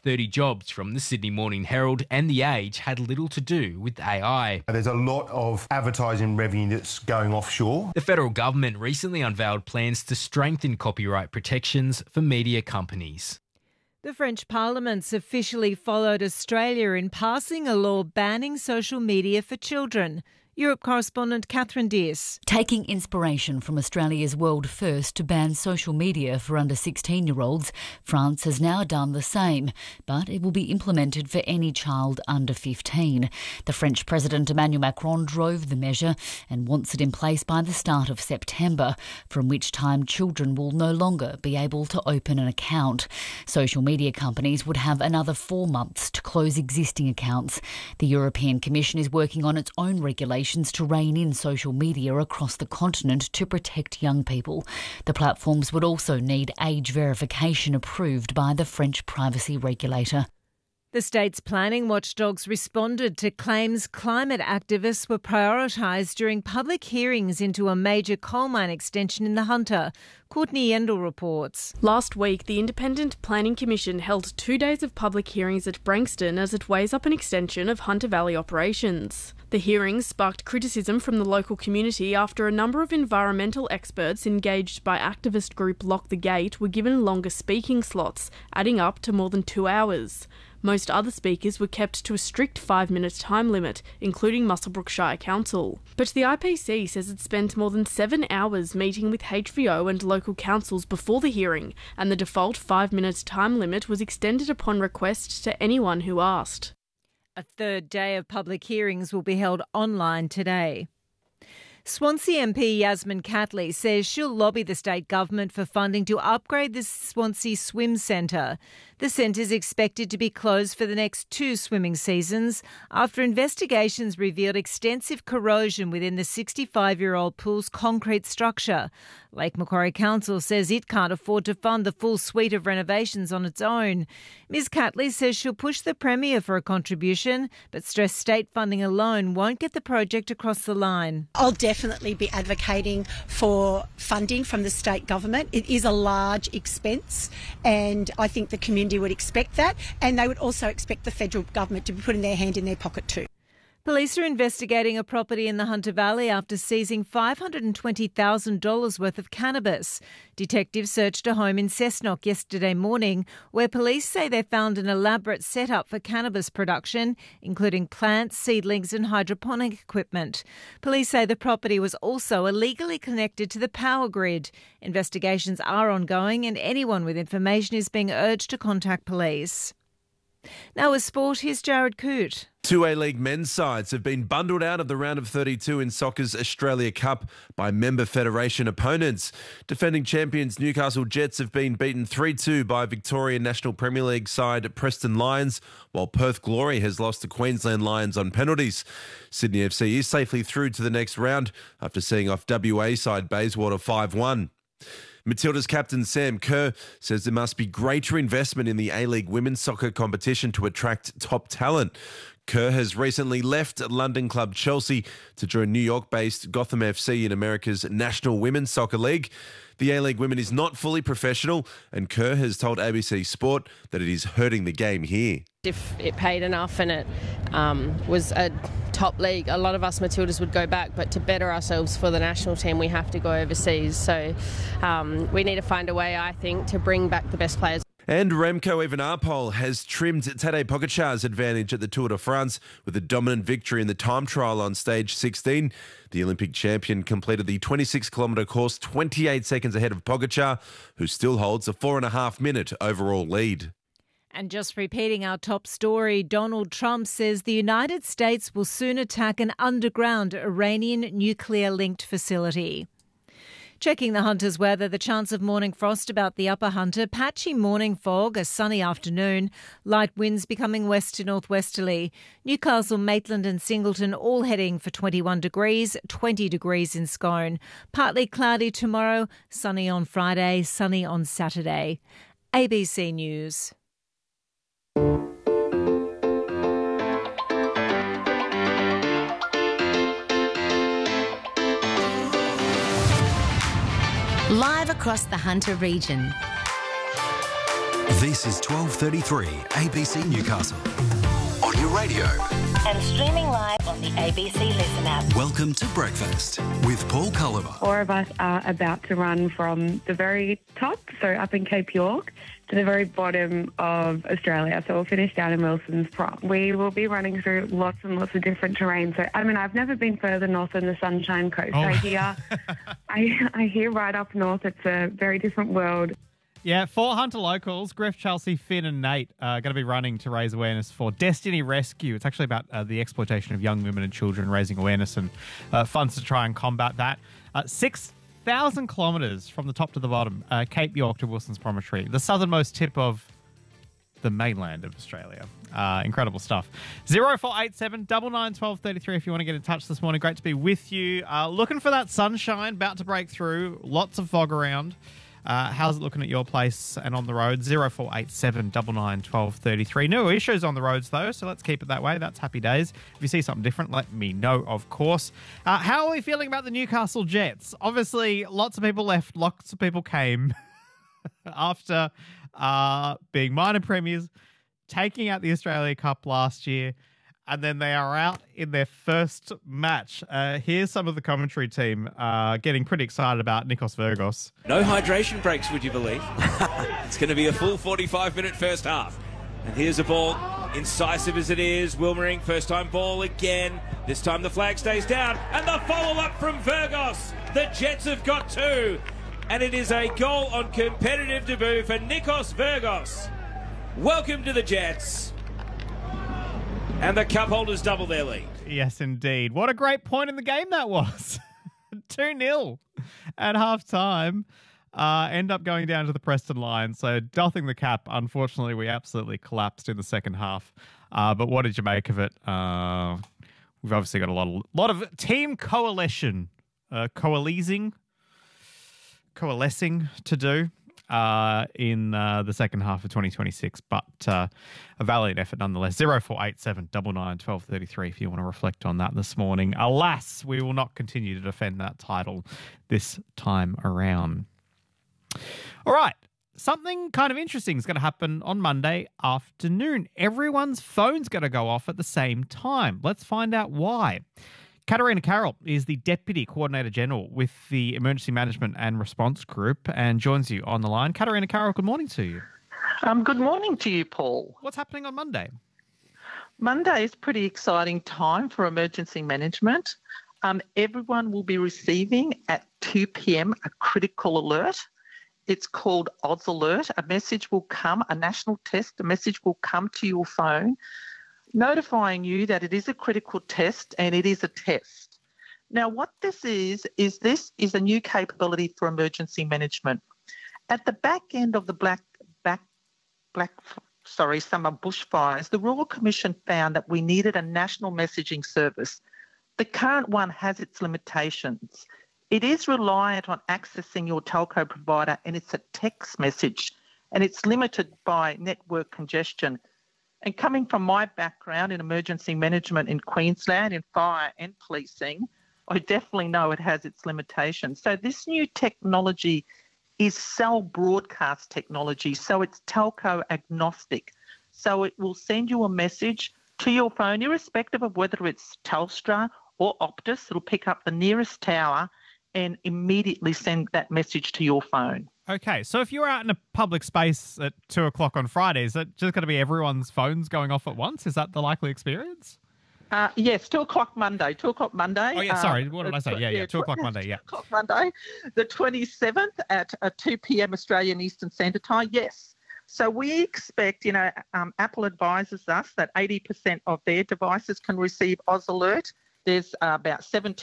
30 jobs from the Sydney Morning Herald and The Age had little to do with AI. There's a lot of advertising revenue that's going offshore. The federal government recently unveiled plans to strengthen copyright protections for media companies. The French Parliament's officially followed Australia in passing a law banning social media for children. Europe correspondent Catherine Deers. Taking inspiration from Australia's world first to ban social media for under 16-year-olds, France has now done the same, but it will be implemented for any child under 15. The French President Emmanuel Macron drove the measure and wants it in place by the start of September, from which time children will no longer be able to open an account. Social media companies would have another 4 months to close existing accounts. The European Commission is working on its own regulations to rein in social media across the continent to protect young people. The platforms would also need age verification approved by the French privacy regulator. The state's planning watchdogs responded to claims climate activists were prioritised during public hearings into a major coal mine extension in the Hunter. Courtney Yendall reports. Last week, the Independent Planning Commission held 2 days of public hearings at Branxton as it weighs up an extension of Hunter Valley operations. The hearings sparked criticism from the local community after a number of environmental experts engaged by activist group Lock the Gate were given longer speaking slots, adding up to more than 2 hours. Most other speakers were kept to a strict 5-minute time limit, including Muswellbrook Shire Council. But the IPC says it spent more than 7 hours meeting with HVO and local councils before the hearing, and the default 5-minute time limit was extended upon request to anyone who asked. A third day of public hearings will be held online today. Swansea MP Yasmin Catley says she'll lobby the state government for funding to upgrade the Swansea Swim Centre. The centre is expected to be closed for the next 2 swimming seasons after investigations revealed extensive corrosion within the 65-year-old pool's concrete structure. Lake Macquarie Council says it can't afford to fund the full suite of renovations on its own. Ms Catley says she'll push the Premier for a contribution, but stressed state funding alone won't get the project across the line. I'll definitely be advocating for funding from the state government. It is a large expense, and I think the community would expect that, and they would also expect the federal government to be putting their hand in their pocket too. Police are investigating a property in the Hunter Valley after seizing $520,000 worth of cannabis. Detectives searched a home in Cessnock yesterday morning where police say they found an elaborate setup for cannabis production, including plants, seedlings and hydroponic equipment. Police say the property was also illegally connected to the power grid. Investigations are ongoing and anyone with information is being urged to contact police. Now with sport, here's Jared Coote. 2 A-League men's sides have been bundled out of the round of 32 in soccer's Australia Cup by member federation opponents. Defending champions Newcastle Jets have been beaten 3-2 by Victorian National Premier League side Preston Lions, while Perth Glory has lost to Queensland Lions on penalties. Sydney FC is safely through to the next round after seeing off WA side Bayswater 5-1. Matilda's captain Sam Kerr says there must be greater investment in the A-League women's soccer competition to attract top talent. Kerr has recently left London club Chelsea to join New York-based Gotham FC in America's National Women's Soccer League. The A-League women is not fully professional, and Kerr has told ABC Sport that it is hurting the game here. If it paid enough and it was a top league, a lot of us Matildas would go back, but to better ourselves for the national team, we have to go overseas. So we need to find a way, I think, to bring back the best players. And Remco Evenepoel has trimmed Tadej Pogacar's advantage at the Tour de France with a dominant victory in the time trial on stage 16. The Olympic champion completed the 26-kilometre course 28 seconds ahead of Pogacar, who still holds a 4.5-minute overall lead. And just repeating our top story, Donald Trump says the United States will soon attack an underground Iranian nuclear-linked facility. Checking the Hunter's weather, the chance of morning frost about the upper Hunter, patchy morning fog, a sunny afternoon, light winds becoming west to northwesterly. Newcastle, Maitland and Singleton all heading for 21 degrees, 20 degrees in Scone. Partly cloudy tomorrow, sunny on Friday, sunny on Saturday. ABC News. Live across the Hunter region. This is 12:33 ABC Newcastle. On your radio. And streaming live on the ABC Listen app. Welcome to Breakfast with Paul Culliver. 4 of us are about to run from the very top, so up in Cape York, to the very bottom of Australia. So we'll finish down in Wilson's Prom. We will be running through lots and lots of different terrain. So, I mean, I've never been further north than the Sunshine Coast. Oh. I hear right up north it's a very different world. Yeah, 4 Hunter locals, Griff, Chelsea, Finn and Nate, are going to be running to raise awareness for Destiny Rescue. It's actually about the exploitation of young women and children, raising awareness and funds to try and combat that. 6,000 kilometres from the top to the bottom, Cape York to Wilson's Promontory, the southernmost tip of the mainland of Australia. Incredible stuff. 0487 99 12 33 if you want to get in touch this morning. Great to be with you. Looking for that sunshine, about to break through. Lots of fog around. How's it looking at your place and on the road? 0487 99 12 33. No issues on the roads, though, so let's keep it that way. That's happy days. If you see something different, let me know, of course. How are we feeling about the Newcastle Jets? Obviously, lots of people left, lots of people came after being minor premiers, taking out the Australia Cup last year, and then they are out in their first match. Here's some of the commentary team getting pretty excited about Nikos Virgos. No hydration breaks, would you believe? It's going to be a full 45-minute first half. And here's a ball, incisive as it is. Wilmering, first-time ball again. This time the flag stays down. And the follow-up from Virgos. The Jets have got 2. And it is a goal on competitive debut for Nikos Virgos. Welcome to the Jets. And the cup holders double their lead. Yes, indeed. What a great point in the game that was. 2-0 at half-time. End up going down to the Preston line. So doffing the cap, unfortunately, we absolutely collapsed in the second half. But what did you make of it? We've obviously got a lot of team coalescing to do in the second half of 2026, but a valiant effort nonetheless. 0487 99 12 33 if you want to reflect on that this morning. Alas, we will not continue to defend that title this time around. All right, something kind of interesting is going to happen on Monday afternoon. Everyone's phone's going to go off at the same time. Let's find out why. Katarina Carroll is the Deputy Coordinator General with the Emergency Management and Response Group and joins you on the line. Katarina Carroll, good morning to you. Good morning to you, Paul. What's happening on Monday? Monday is a pretty exciting time for emergency management. Everyone will be receiving at 2 p.m. a critical alert. It's called Oz Alert. A message will come, a national test, a message will come to your phone notifying you that it is a critical test and it is a test. Now, what this is a new capability for emergency management. At the back end of the summer bushfires, the Royal Commission found that we needed a national messaging service. The current one has its limitations. It is reliant on accessing your telco provider and it's a text message and it's limited by network congestion. And coming from my background in emergency management in Queensland, in fire and policing, I definitely know it has its limitations. So this new technology is cell broadcast technology, so it's telco agnostic. So it will send you a message to your phone, irrespective of whether it's Telstra or Optus. It'll pick up the nearest tower and immediately send that message to your phone. Okay, so if you're out in a public space at 2 o'clock on Friday, is it just going to be everyone's phones going off at once? Is that the likely experience? Yes, 2 o'clock Monday. 2 o'clock Monday. Oh, yeah, sorry. What did I say? Yeah, 2 o'clock Monday, yeah. 2 o'clock Monday, the 27th at 2 p.m. Australian Eastern Standard Time, yes. So we expect, Apple advises us that 80% of their devices can receive Oz Alert. There's about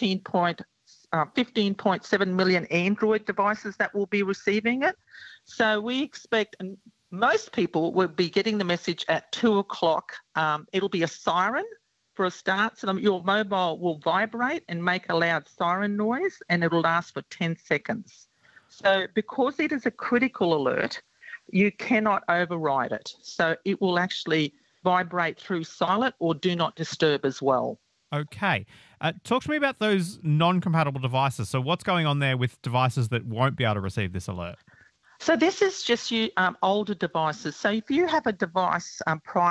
15.7 million Android devices that will be receiving it. So we expect most people will be getting the message at 2 o'clock. It'll be a siren for a start. So your mobile will vibrate and make a loud siren noise and it'll last for 10 seconds. So because it is a critical alert, you cannot override it. So it will actually vibrate through silent or do not disturb as well. Okay. Talk to me about those non-compatible devices. So what's going on there with devices that won't be able to receive this alert? So this is just older devices. So if you have a device prior